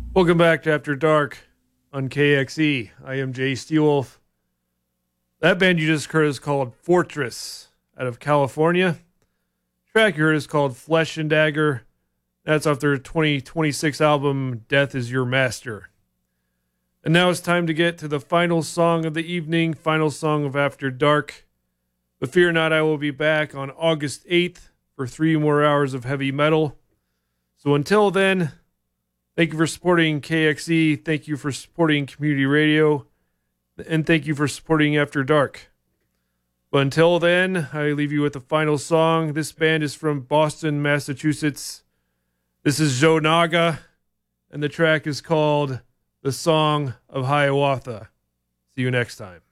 Welcome back to After Dark on KXE. I am Jay Steelwolf. That band you just heard is called Fortress out of California. The track you heard is called Flesh and Dagger. That's off their 2026 album, Death is Your Master. And now it's time to get to the final song of the evening, final song of After Dark. But fear not, I will be back on August 8th for 3 more hours of heavy metal. So until then, thank you for supporting KXE. Thank you for supporting community radio. And thank you for supporting After Dark. But until then, I leave you with the final song. This band is from Boston, Massachusetts. This is Joe Naga, and the track is called The Song of Hiawatha. See you next time.